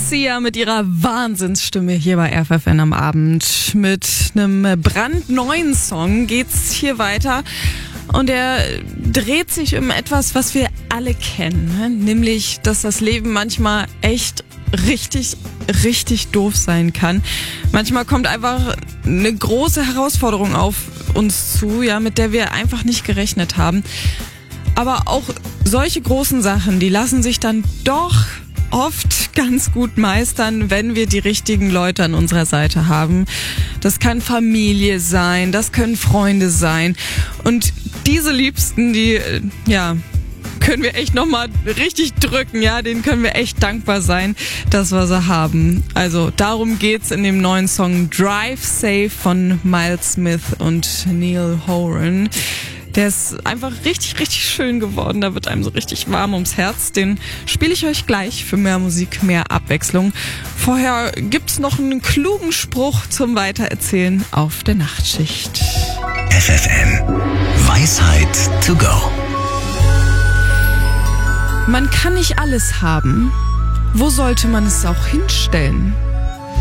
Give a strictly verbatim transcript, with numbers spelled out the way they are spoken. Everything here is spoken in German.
Sia mit ihrer Wahnsinnsstimme hier bei R F F N am Abend. Mit einem brandneuen Song geht's hier weiter. Und er dreht sich um etwas, was wir alle kennen, ne? Nämlich, dass das Leben manchmal echt richtig, richtig doof sein kann. Manchmal kommt einfach eine große Herausforderung auf uns zu, ja, mit der wir einfach nicht gerechnet haben. Aber auch solche großen Sachen, die lassen sich dann doch oft ganz gut meistern, wenn wir die richtigen Leute an unserer Seite haben. Das kann Familie sein, das können Freunde sein. Und diese Liebsten, die, ja, können wir echt nochmal richtig drücken, ja, denen können wir echt dankbar sein, dass wir sie haben. Also darum geht's in dem neuen Song Drive Safe von Miles Smith und Neil Horan. Der ist einfach richtig, richtig schön geworden. Da wird einem so richtig warm ums Herz. Den spiele ich euch gleich für mehr Musik, mehr Abwechslung. Vorher gibt's noch einen klugen Spruch zum Weitererzählen auf der Nachtschicht. F F N Weisheit to go. Man kann nicht alles haben. Wo sollte man es auch hinstellen?